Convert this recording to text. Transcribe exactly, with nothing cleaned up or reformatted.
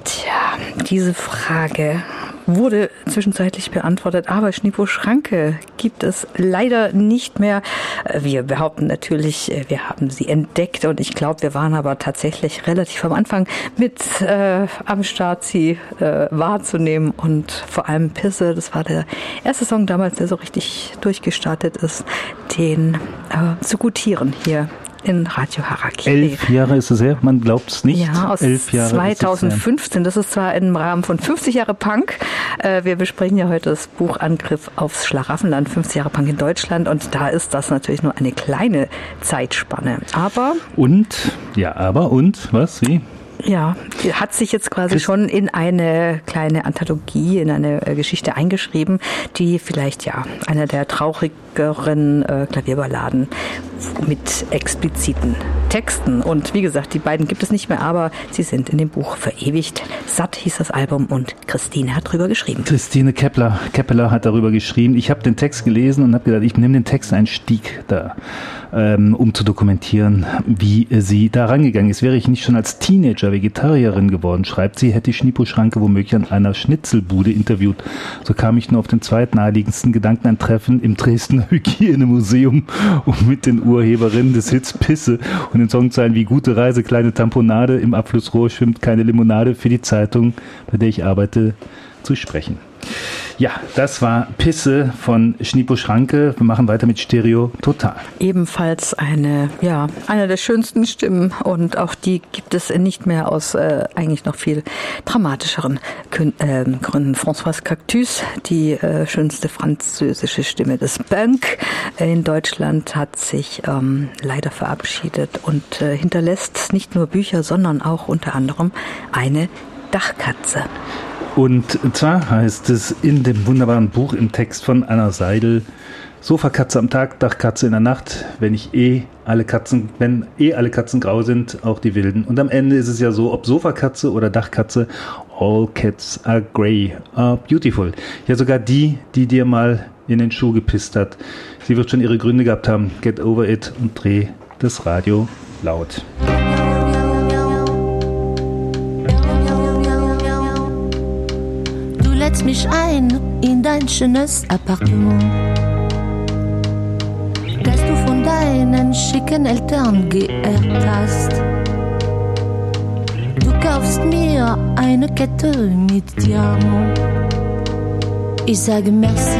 Tja, diese Frage wurde zwischenzeitlich beantwortet, aber Schnipo-Schranke gibt es leider nicht mehr. Wir behaupten natürlich, wir haben sie entdeckt und ich glaube, wir waren aber tatsächlich relativ am Anfang mit äh, am Start, sie äh, wahrzunehmen und vor allem Pisse, das war der erste Song damals, der so richtig durchgestartet ist, den äh, zu gutieren hier in Radio Harakiri. Elf Jahre ist es her, man glaubt es nicht. Ja, aus Elf Jahre zweitausendfünfzehn. Das ist zwar im Rahmen von fünfzig Jahre Punk. Wir besprechen ja heute das Buch Angriff aufs Schlaraffenland, fünfzig Jahre Punk in Deutschland. Und da ist das natürlich nur eine kleine Zeitspanne. Aber... Und, ja, aber, und, was, wie? Ja, hat sich jetzt quasi schon in eine kleine Anthologie, in eine Geschichte eingeschrieben, die vielleicht ja einer der traurigeren äh, Klavierballaden mit expliziten Texten. Und wie gesagt, die beiden gibt es nicht mehr, aber sie sind in dem Buch verewigt. Satt hieß das Album und Christine hat drüber geschrieben. Christine Kepler, Keppeler hat darüber geschrieben. Ich habe den Text gelesen und habe gedacht, ich nehme den Texteinstieg da, ähm, um zu dokumentieren, wie sie da rangegangen ist. Wäre ich nicht schon als Teenager Vegetarierin geworden, schreibt sie, hätte Schnipo-Schranke womöglich an einer Schnitzelbude interviewt. So kam ich nur auf den zweitnaheliegendsten Gedanken, ein Treffen im Dresdner Hygienemuseum, um mit den Urheberinnen des Hits Pisse und den Songzeilen wie gute Reise, kleine Tamponade, im Abflussrohr schwimmt keine Limonade für die Zeitung, bei der ich arbeite, zu sprechen. Ja, das war Pisse von Schnipo-Schranke. Wir machen weiter mit Stereo Total. Ebenfalls eine, ja, eine der schönsten Stimmen und auch die gibt es nicht mehr aus äh, eigentlich noch viel dramatischeren Kün- äh, Gründen. Françoise Cactus, die äh, schönste französische Stimme des Punk in Deutschland, hat sich ähm, leider verabschiedet und äh, hinterlässt nicht nur Bücher, sondern auch unter anderem eine Dachkatze. Und zwar heißt es in dem wunderbaren Buch im Text von Anna Seidel: Sofakatze am Tag, Dachkatze in der Nacht. Wenn ich eh alle Katzen, wenn eh alle Katzen grau sind, auch die wilden. Und am Ende ist es ja so, ob Sofakatze oder Dachkatze, all cats are grey, are beautiful. Ja, sogar die, die dir mal in den Schuh gepisst hat. Sie wird schon ihre Gründe gehabt haben. Get over it und dreh das Radio laut. Lädst mich ein in dein schönes Appartement, das du von deinen schicken Eltern geerbt hast. Du kaufst mir eine Kette mit Diamant. Ich sage merci,